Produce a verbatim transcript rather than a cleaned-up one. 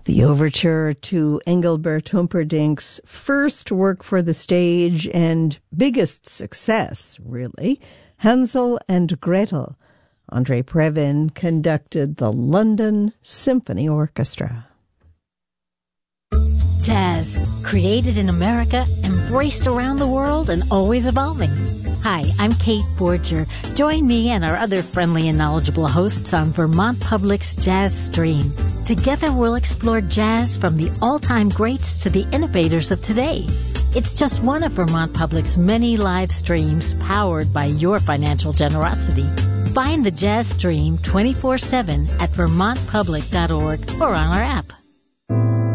The overture to Engelbert Humperdinck's first work for the stage and biggest success, really, Hansel and Gretel. Andre Previn conducted the London Symphony Orchestra. Jazz, created in America, embraced around the world, and always evolving. Hi, I'm Kate Borger. Join me and our other friendly and knowledgeable hosts on Vermont Public's Jazz Stream. Together we'll explore jazz from the all-time greats to the innovators of today. It's just one of Vermont Public's many live streams powered by your financial generosity. Find the Jazz Stream twenty-four seven at vermont public dot org or on our app.